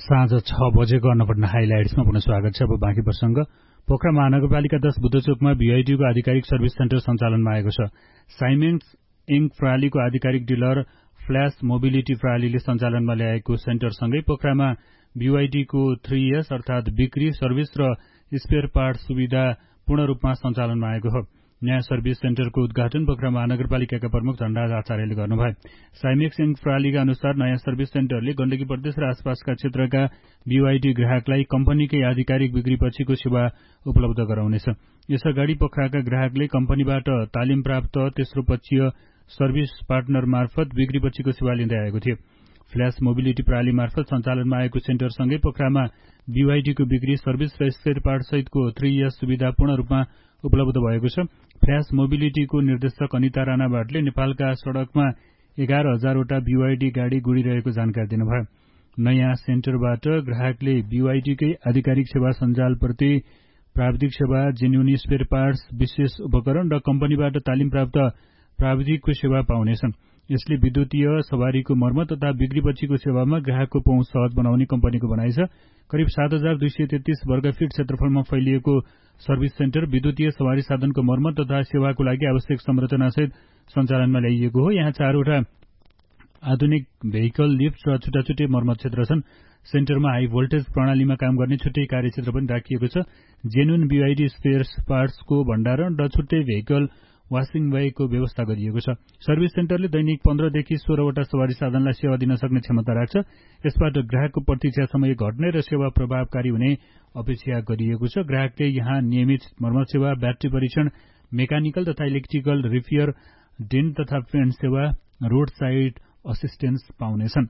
साँझ 6 बजेको अन्नपूर्ण हाइलाइट्समा पुनः स्वागत छ। अब बाँकी प्रसंग। पोखरा महानगरपालिका 10 बुद्धचोकमा बीआईटीको आधिकारिक सर्भिस सेन्टर सञ्चालनमा आएको छ। साइमेन्स इन्क प्रणालीको आधिकारिक डिलर फ्ल्यास मोबिलिटी प्रणालीले सञ्चालनमा ल्याएको सेन्टरसँगै पोखरामा बीआईटीको 3S अर्थात बिक्री, सर्भिस र स्पेयर पार्ट सुविधा पूर्ण रूपमा सञ्चालनमा आएको हो। नयाँ सर्भिस सेन्टरको उद्घाटन पोखरा महानगरपालिकाका प्रमुख झण्डराज आचार्यले गर्नुभयो। साइमेक्स इन्क प्रणालीका अनुसार नयाँ सर्भिस सेन्टरले गण्डकी प्रदेश र आसपासका क्षेत्रका बीआईटी ग्राहकलाई कम्पनीकै आधिकारिक बिक्रीपछिको सेवा उपलब्ध गराउनेछ। यसअगाडि पोखराका ग्राहकले कम्पनीबाट तालिम प्राप्त तेस्रो पक्षीय सर्भिस पार्टनर मार्फत बिक्रीपछिको सेवा लिँदै आएको थियो। फ्ल्यास मोबिलिटी प्रणाली मार्फत सञ्चालनमा आएको सेन्टरसँगै पोखरामा बीआईटीको बिक्री, सर्भिस र स्पेयर पार्ट सहितको 3S सुविधा पूर्ण रूपमा उपलब्ध भएको छ। फ्ल्यास मोबिलिटीको निर्देशक अनिता राणा भाटले नेपालका सड़कमा 11,000वटा बीआईटी गाडी गुडिरहेको जानकारी दिनुभयो। नयाँ सेन्टरबाट ग्राहकले बीआईटीकै आधिकारिक सेवा सञ्जालप्रति प्राविधिक सेवा, जेन्युन स्पेयर पार्ट्स, विशेष उपकरण र कम्पनीबाट तालिम प्राप्त प्राविधिकको सेवा पाउनेछन्। यसले विद्युतीय सवारीको मर्मत तथा बिक्रीपछिको सेवामा ग्राहकको पहुँच सहज बनाउने कम्पनीको भनाइ छ। करिब 7,233 वर्गफिट क्षेत्रफलमा फैलिएको सर्भिस सेन्टर विद्युतीय सवारी साधनको मर्मत तथा सेवाको लागि आवश्यक संरचनासहित सञ्चालनमा ल्याइएको हो। यहाँ 4वटा आधुनिक भेहिकल लिफ्ट र छुट्टा-छुट्टै मर्मत क्षेत्र छन्। सेन्टरमा हाई भोल्टेज प्रणालीमा काम गर्ने छुट्टै कार्यक्षेत्र पनि राखिएको छ। जेन्युन बीआईटी स्पेयर पार्ट्सको भण्डारण र छुट्टै भेहिकल वासिङ बेको व्यवस्था गरिएको छ। सर्भिस सेन्टरले दैनिक 15 देखि 16वटा सवारी साधनलाई सेवा दिन सक्ने क्षमता राख्छ। यसबाट ग्राहकको प्रतीक्षा समय घट्ने र सेवा प्रभावकारी हुने अपेक्षा गरिएको छ। ग्राहकले यहाँ नियमित मर्मत सेवा, ब्याट्री परीक्षण, मेकानिकल तथा इलेक्ट्रिकल रिपेयर, डेन्ट तथा पेन्ट सेवा, रोड साइड असिस्टेन्स पाउनेछन्।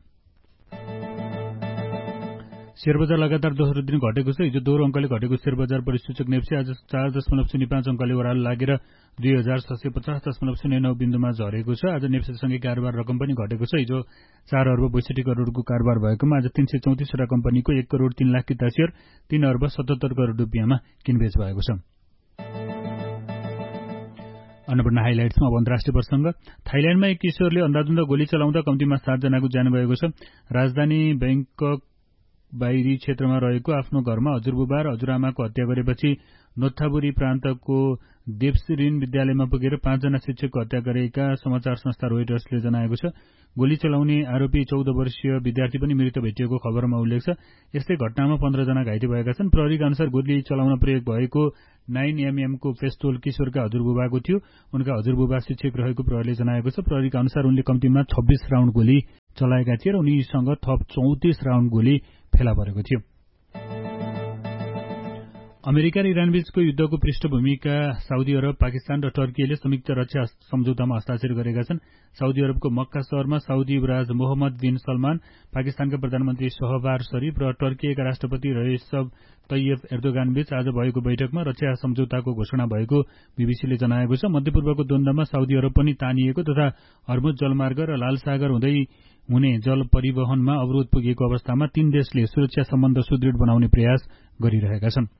शेयर बजार लगातार दोस्रो दिन घटेको छ। हिजो दोहोरो अंकले घटेको शेयर बजार परिसूचक नेप्से आज 4.05 अंकले ओह्रालो लागेर 2650.09 बिन्दुमा झरेको छ। आज नेप्सेसँगै कारोबार रकम पनि घटेको छ। हिजो 4 अर्ब 62 करोड़को कारोबार भएकोमा आज 334वटा कम्पनीको 1 करोड़ 3 लाख किता शेयर 3 अर्ब 77 करोड़ रुपियाँमा किनबेच भएको छ। अन्नपूर्ण हाइलाइट्समा अब अन्तर्राष्ट्रिय प्रसंग। थाइल्याण्डमा एक किशोरले अन्धाधुन्द गोली चलाउँदा कम्तीमा 7 जनाको ज्यान भएको छ। राजधानी बैंकक बाहिरी क्षेत्रमा रहेको आफ्नो घरमा हजुरबुबा र हजुरआमाको हत्या गरेपछि नोत्थाबुरी प्रान्तको देवसिरिन विद्यालयमा पुगेर 5 जना शिक्षकको हत्या गरेका समाचार संस्था रोइटर्सले जनाएको छ। गोली चलाउने आरोपी 14 वर्षीय विद्यार्थी पनि मृत भेटिएको खबरमा उल्लेख छ। यस्तै घटनामा 15 जना घाइते भएका छन्। प्रहरीका अनुसार गोली चलाउन प्रयोग भएको 9mm को पेस्तोल किशोरका हजुरबुबाको थियो। उनका हजुरबुबा शिक्षक रहेको प्रहरीले जनाएको छ। प्रहरीका अनुसार उनले कम्तीमा 26 राउण्ड गोली चलाएका थिए र उनीसँग थप 34 राउण्ड गोली फेला परेको थियो। अमेरिका र इरानबीचको युद्धको पृष्ठभूमिका साउदी अरब, पाकिस्तान र टर्कीले संयुक्त रक्षा सम्झौतामा हस्ताक्षर गरेका छन्। साउदी अरबको मक्का शहरमा साउदी युवराज मोहम्मद बिन सलमान, पाकिस्तानका प्रधानमन्त्री शहबाज शरीफ र टर्कीका राष्ट्रपति रेसब तैयब एर्दोगान बीच आज भएको बैठकमा रक्षा सम्झौताको घोषणा भएको बीबीसीले जनाएको छ। मध्यपूर्वको द्वन्द्वमा साउदी अरब पनि तानिएको तथा हर्मुज जलमार्ग र लाल सागर हुँदै हुने जल परिवहनमा अवरोध पुगेको अवस्थामा तीन देशले सुरक्षा सम्बन्ध सुदृढ बनाउने प्रयास गरिरहेका छन्।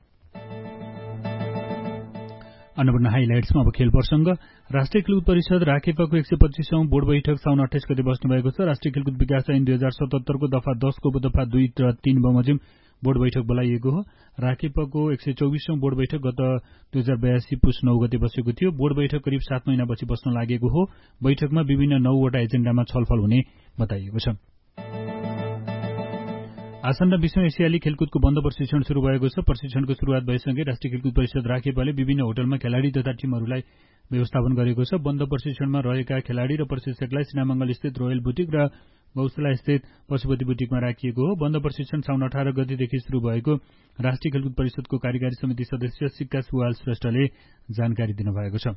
अन्नपूर्ण हाइलाइट्समा अब खेल प्रसंग। राष्ट्रिय खेलकुद परिषद राखेपाको 125औं बोर्ड बैठक साउन 28 गते बस्नु भएको छ। राष्ट्रिय खेलकुद विकास ऐन 2077 को दफा 10 को दफा 2 र 3 बमोजिम बोर्ड बैठक बोलाइएको हो। राखेपाको 124औं बोर्ड बैठक गत 2082 पुस 9 गते बसेको थियो। बोर्ड बैठक करिब 7 महिनापछि बस्न लागेको हो। बैठकमा विभिन्न 9वटा एजेन्डामा छलफल हुने बताइएको छ। आसन्न 20औं एसियाली खेलकुदको बन्द प्रशिक्षण शुरू भएको छ। प्रशिक्षणको शुरूआत भएसँगै राष्ट्रिय खेलकुद परिषद राखेपाले विभिन्न होटलमा खेलाड़ी तथा टिमहरूलाई व्यवस्थापन गरेको छ। बन्द प्रशिक्षणमा रहेका खेलाड़ी र प्रशिक्षकलाई सिनामंगल स्थित रोयल बुटिक र गौशाला स्थित पशुपति बुटिकमा राखिएको हो। बन्द प्रशिक्षण साउन 18 गतेदेखि शुरू भएको राष्ट्रिय खेलकुद परिषदको कार्यकारी समिति सदस्य सिक्का सुवाल श्रेष्ठले जानकारी दिनुभएको छ।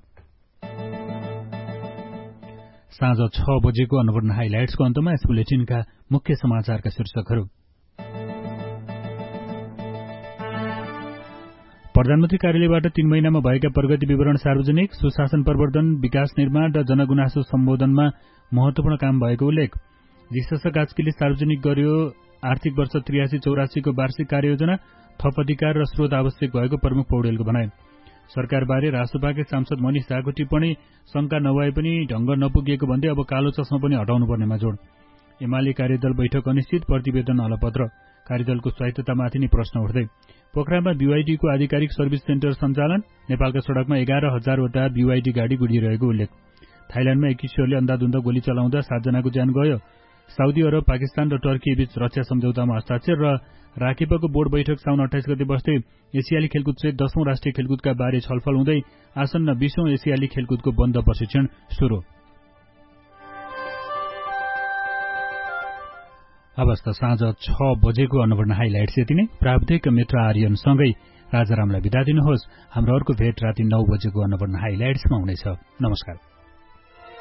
साँझ 6 बजेको अन्नपूर्ण हाइलाइट्सको अन्तमा यस बुलेटिनका मुख्य समाचारका शीर्षकहरू। प्रधानमन्त्री कार्यालयबाट 3 महिनामा भएका प्रगति विवरण सार्वजनिक। सुशासन प्रवर्धन, विकास निर्माण र जनगुनासो सम्बोधनमा महत्वपूर्ण काम भएको उल्लेख। जीसस गास्कीले सार्वजनिक गर्यो आर्थिक वर्ष 83-84 को वार्षिक कार्ययोजना। थप अधिकार र स्रोत आवश्यक भएको प्रमुख पौडेलको भनाइ। सरकारबारे रासोपाकै सांसद मनिष झाको टिप्पणी शंका नभए पनि ढंग नपुगेको भन्दै अब कालो चस्मा पनि हटाउनु पर्नेमा जोड। एमाले कार्यदल बैठक अनिश्चित, प्रतिवेदन अलपत्र। कार्यदलको स्वायत्ततामाथि नै प्रश्न उठ्दै पोखरामा BYD को आधिकारिक सर्भिस सेन्टर सञ्चालन, नेपालका सड़कमा 11,000 वटा BYD गाडी गुडिरहेको उल्लेख। थाइल्याण्डमा 21 किशोरले अन्धाधुन्द गोली चलाउँदा 7 जनाको ज्यान गयो। साउदी अरब, पाकिस्तान र टर्की बीच रक्षा सम्झौतामा हस्ताक्षर र राखेपको बोर्ड बैठक साउन 28 गते बस्दै एसियाली खेलकुद सहित 10औं राष्ट्रिय खेलकुदका बारे छलफल हुँदै आसन्न 20औं एसियाली खेलकुदको बन्द प्रशिक्षण सुरु। अवस्था साँझ 6 बजेको अन्नपूर्ण हाइलाइट्स यति नै। प्राविधिक मित्र आर्यनसँगै राजारामलाई बिदा दिनुहोस्। हाम्रो अर्को भेट राति 9 बजेको अन्नपूर्ण हाइलाइट्समा हुनेछ। नमस्कार।